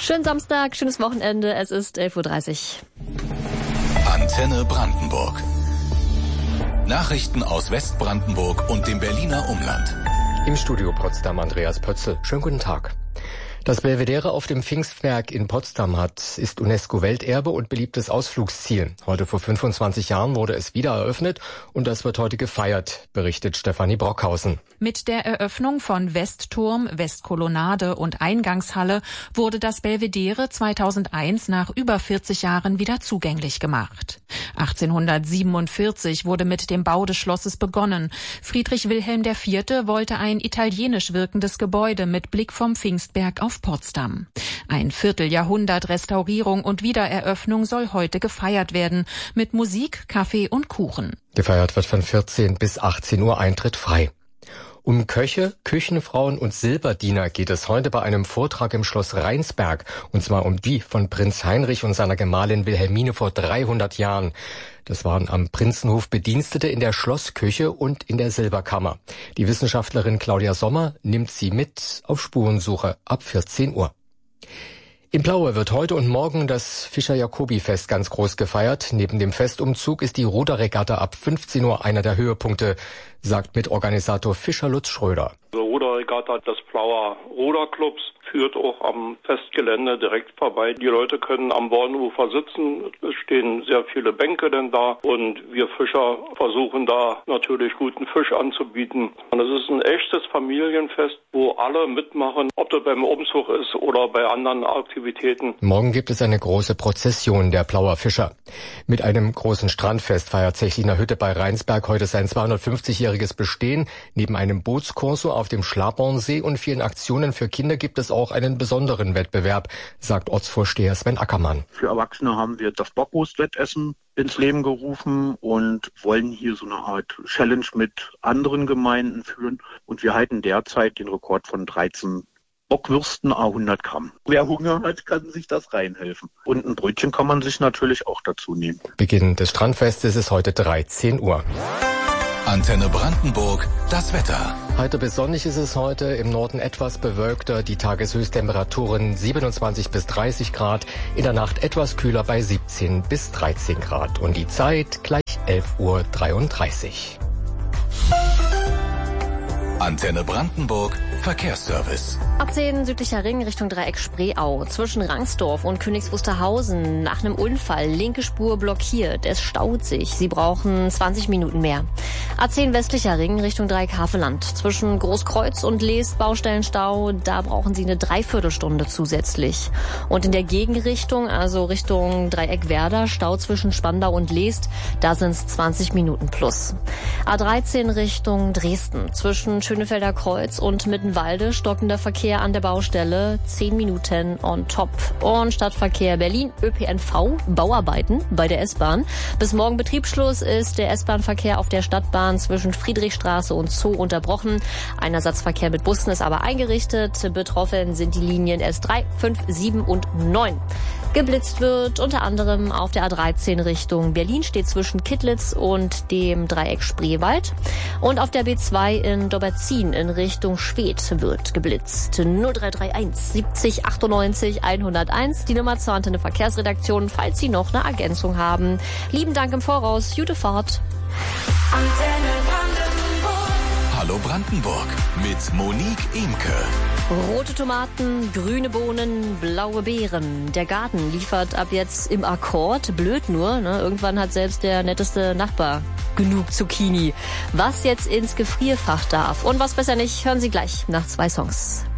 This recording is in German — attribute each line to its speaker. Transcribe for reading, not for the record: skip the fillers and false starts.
Speaker 1: Schönen Samstag, schönes Wochenende. Es ist 11:30
Speaker 2: Uhr. Antenne Brandenburg. Nachrichten aus Westbrandenburg und dem Berliner Umland.
Speaker 3: Im Studio Potsdam Andreas Pötzl. Schönen guten Tag. Das Belvedere auf dem Pfingstberg in Potsdam ist UNESCO-Welterbe und beliebtes Ausflugsziel. Heute vor 25 Jahren wurde es wieder eröffnet und das wird heute gefeiert, berichtet Stefanie Brockhausen.
Speaker 4: Mit der Eröffnung von Westturm, Westkolonnade und Eingangshalle wurde das Belvedere 2001 nach über 40 Jahren wieder zugänglich gemacht. 1847 wurde mit dem Bau des Schlosses begonnen. Friedrich Wilhelm IV. Wollte ein italienisch wirkendes Gebäude mit Blick vom Pfingstberg auf Potsdam. Ein Vierteljahrhundert Restaurierung und Wiedereröffnung soll heute gefeiert werden, mit Musik, Kaffee und Kuchen.
Speaker 3: Gefeiert wird von 14 bis 18 Uhr, Eintritt frei. Um Köche, Küchenfrauen und Silberdiener geht es heute bei einem Vortrag im Schloss Rheinsberg, und zwar um die von Prinz Heinrich und seiner Gemahlin Wilhelmine vor 300 Jahren. Das waren am Prinzenhof Bedienstete in der Schlossküche und in der Silberkammer. Die Wissenschaftlerin Claudia Sommer nimmt sie mit auf Spurensuche ab 14 Uhr. In Plaue wird heute und morgen das Fischer-Jacobi-Fest ganz groß gefeiert. Neben dem Festumzug ist die Ruderregatta ab 15 Uhr einer der Höhepunkte, sagt Mitorganisator Fischer Lutz Schröder.
Speaker 5: Die Ruderregatta des Plauer Ruderclubs führt auch am Festgelände direkt vorbei. Die Leute können am Bornufer sitzen, es stehen sehr viele Bänke denn da und wir Fischer versuchen da natürlich guten Fisch anzubieten. Und es ist ein echtes Familienfest, wo alle mitmachen, ob das beim Umzug ist oder bei anderen Aktivitäten.
Speaker 3: Morgen gibt es eine große Prozession der Plauer Fischer. Mit einem großen Strandfest feiert Zechliner Hütte bei Rheinsberg heute sein 250-jähriges Bestehen. Neben einem Bootskorso auf dem Schlabornsee und vielen Aktionen für Kinder gibt es auch einen besonderen Wettbewerb, sagt Ortsvorsteher Sven Ackermann.
Speaker 6: Für Erwachsene haben wir das Bockwurstwettessen ins Leben gerufen und wollen hier so eine Art Challenge mit anderen Gemeinden führen. Und wir halten derzeit den Rekord von 13 Bockwürsten à 100 Gramm. Wer Hunger hat, kann sich das reinhelfen. Und ein Brötchen kann man sich natürlich auch dazu nehmen.
Speaker 3: Beginn des Strandfestes ist heute 13 Uhr.
Speaker 2: Antenne Brandenburg, das Wetter.
Speaker 3: Heiter bis sonnig ist es heute, im Norden etwas bewölkter, die Tageshöchsttemperaturen 27 bis 30 Grad, in der Nacht etwas kühler bei 17 bis 13 Grad und die Zeit gleich 11:33 Uhr.
Speaker 2: Antenne Brandenburg, Verkehrsservice.
Speaker 1: A10 südlicher Ring Richtung Dreieck Spreeau. Zwischen Rangsdorf und Königs Wusterhausen nach einem Unfall. Linke Spur blockiert. Es staut sich. Sie brauchen 20 Minuten mehr. A10 westlicher Ring Richtung Dreieck Havelland. Zwischen Großkreuz und Leest Baustellenstau. Da brauchen Sie eine Dreiviertelstunde zusätzlich. Und in der Gegenrichtung, also Richtung Dreieck Werder, Stau zwischen Spandau und Leest. Da sind es 20 Minuten plus. A13 Richtung Dresden. Zwischen Schönefelder Kreuz und Mittenwalde stockender Verkehr an der Baustelle, 10 Minuten on top. Und Stadtverkehr Berlin, ÖPNV, Bauarbeiten bei der S-Bahn. Bis morgen Betriebsschluss ist der S-Bahn-Verkehr auf der Stadtbahn zwischen Friedrichstraße und Zoo unterbrochen. Ein Ersatzverkehr mit Bussen ist aber eingerichtet. Betroffen sind die Linien S3, 5, 7 und 9. Geblitzt wird unter anderem auf der A13 Richtung Berlin, steht zwischen Kittlitz und dem Dreieck Spreewald. Und auf der B2 in Dobberzin in Richtung Schwedt wird geblitzt. 0331 70 98 101, die Nummer zur Antenne Verkehrsredaktion, falls Sie noch eine Ergänzung haben. Lieben Dank im Voraus, gute Fahrt.
Speaker 2: Antenne Brandenburg. Hallo Brandenburg mit Monique Imke.
Speaker 1: Rote Tomaten, grüne Bohnen, blaue Beeren. Der Garten liefert ab jetzt im Akkord. Blöd nur, ne? Irgendwann hat selbst der netteste Nachbar genug Zucchini. Was jetzt ins Gefrierfach darf und was besser nicht, hören Sie gleich nach 2 Songs.